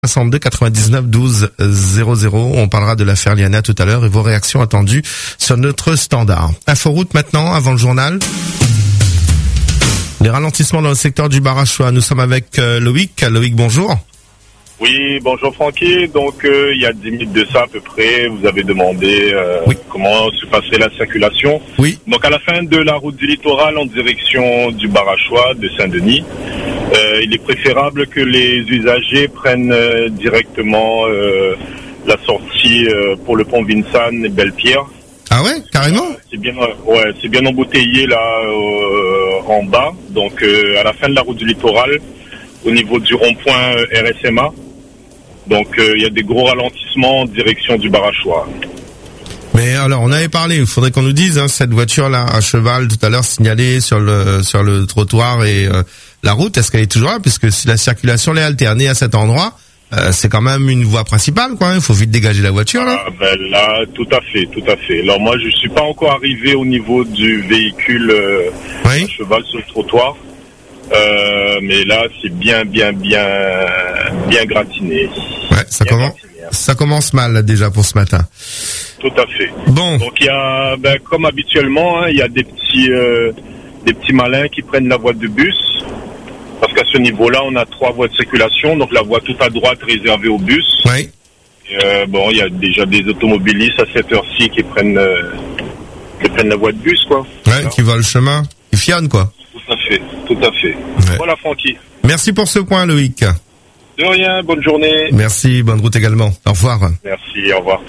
62 99 12 00. On parlera de l'affaire Liana tout à l'heure et vos réactions attendues sur notre standard. Inforoute maintenant, avant le journal. Les ralentissements dans le secteur du Barachois. Nous sommes avec Loïc. Loïc, bonjour. Oui, bonjour Francky. Donc il y a 10 minutes de ça à peu près, vous avez demandé comment se passerait la circulation. Oui. Donc à la fin de la route du littoral en direction du Barachois de Saint-Denis, il est préférable que les usagers prennent directement la sortie pour le pont Vincennes et Belle-Pierre. Ah ouais, carrément. C'est bien embouteillé là en bas. Donc à la fin de la route du littoral, au niveau du rond-point RSMA. Donc il y a des gros ralentissements en direction du Barachois. Mais alors on avait parlé, il faudrait qu'on nous dise cette voiture là à cheval tout à l'heure signalée sur le trottoir et la route, est-ce qu'elle est toujours là, puisque si la circulation est alternée à cet endroit, c'est quand même une voie principale quoi, il faut vite dégager la voiture là. Là tout à fait. Alors moi je suis pas encore arrivé au niveau du véhicule à cheval sur le trottoir. Mais là, c'est bien gratiné. Ouais, ça commence mal déjà pour ce matin. Tout à fait. Bon. Donc il y a, comme habituellement, il y a des petits malins qui prennent la voie de bus. Parce qu'à ce niveau-là, on a 3 voies de circulation. Donc la voie tout à droite réservée aux bus. Oui. Il y a déjà des automobilistes à cette heure-ci qui prennent la voie de bus, quoi. Ouais, voilà. Qui voient le chemin, qui fionnent, quoi. Tout à fait. Ouais. Voilà, Francky. Merci pour ce point, Loïc. De rien, bonne journée. Merci, bonne route également. Au revoir. Merci, au revoir.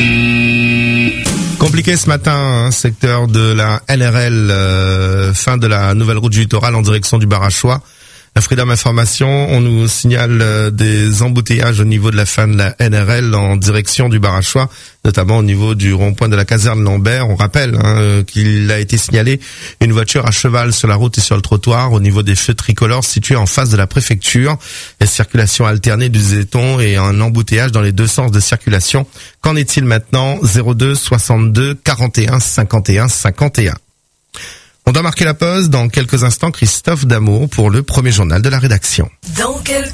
Compliqué ce matin, secteur de la NRL, fin de la nouvelle route du littoral en direction du Barachois. La Freedom Information, on nous signale des embouteillages au niveau de la fin de la NRL en direction du Barachois, notamment au niveau du rond-point de la caserne Lambert. On rappelle qu'il a été signalé une voiture à cheval sur la route et sur le trottoir au niveau des feux tricolores situés en face de la préfecture. La circulation alternée du Zéton et un embouteillage dans les deux sens de circulation. Qu'en est-il maintenant? 02 62 41 51 51. On doit marquer la pause. Dans quelques instants, Christophe Damour pour le premier journal de la rédaction.